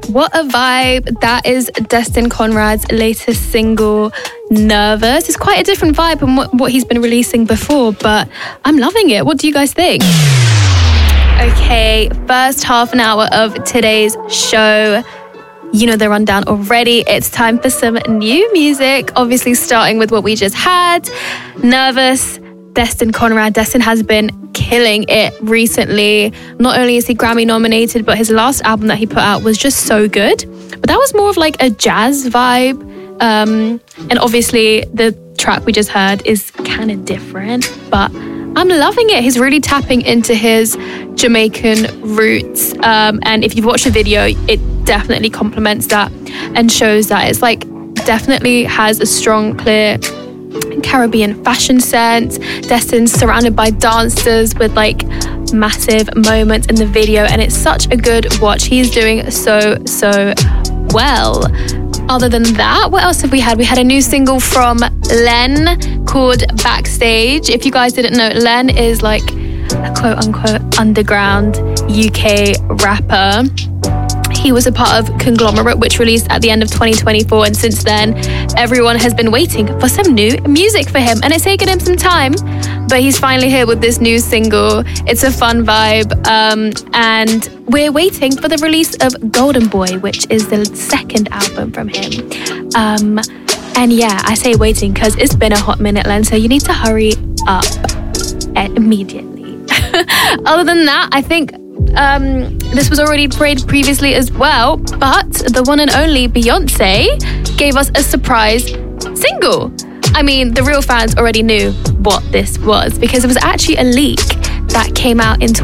What a vibe. That is Destin Conrad's latest single, Nervous. It's quite a different vibe from what he's been releasing before, but I'm loving it. What do you guys think? Okay, first half an hour of today's show. You know the rundown already. It's time for some new music. Obviously starting with what we just had, Nervous, Destin Conrad. Destin has been killing it recently. Not only is he Grammy nominated, but his last album that he put out was just so good. But that was more of like a jazz vibe. And obviously the track we just heard is kind of different, but I'm loving it. He's really tapping into his Jamaican roots. And if you've watched the video, it definitely complements that and shows that it's like definitely has a strong, clear Caribbean fashion sense. Destin's surrounded by dancers with like massive moments in the video, and it's such a good watch. He's doing so well. Other than that, what else have we had? We had a new single from Len called Backstage. If you guys didn't know, Len is like a quote-unquote underground UK rapper. He was a part of Conglomerate, which released at the end of 2024, and since then, everyone has been waiting for some new music for him, and it's taken him some time, but he's finally here with this new single. It's a fun vibe, and we're waiting for the release of Golden Boy, which is the second album from him. And yeah, I say waiting because it's been a hot minute, Len, so you need to hurry up immediately. Other than that, I think this was already played previously as well, but the one and only Beyonce gave us a surprise single. I mean, the real fans already knew what this was because it was actually a leak that came out in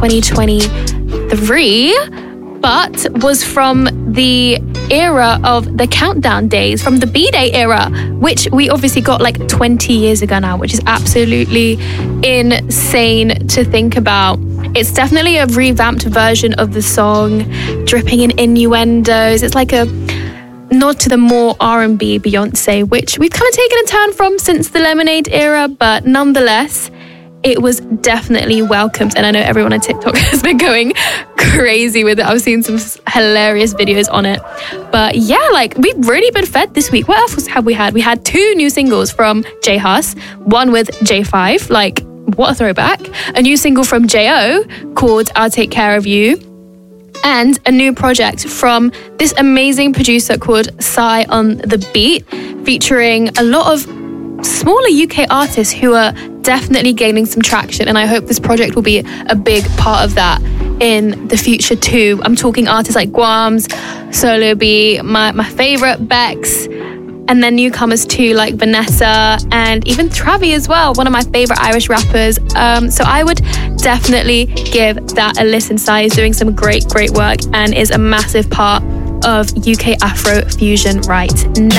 2023, but was from the era of the countdown days, from the B-Day era, which we obviously got like 20 years ago now, which is absolutely insane to think about. It's definitely a revamped version of the song, dripping in innuendos. It's like a nod to the more R&B Beyonce, which we've kind of taken a turn from since the Lemonade era, but nonetheless, it was definitely welcomed. And I know everyone on TikTok has been going crazy with it. I've seen some hilarious videos on it. But yeah, like we've really been fed this week. What else have we had? We had 2 new singles from J Hus, one with J5, like what a throwback. A new single from J.O. called I'll Take Care of You. And a new project from this amazing producer called Psy on the Beat, featuring a lot of smaller UK artists who are definitely gaining some traction. And I hope this project will be a big part of that in the future too. I'm talking artists like Guams, Solo B, my favourite Bex, and then newcomers too like Vanessa and even Travi as well, one of my favourite Irish rappers. So I would definitely give that a listen. Psy is doing some great work and is a massive part of UK Afro fusion right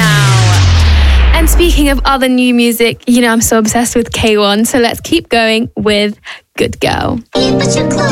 now. And speaking of other new music, you know I'm so obsessed with K1, so let's keep going with Good Girl.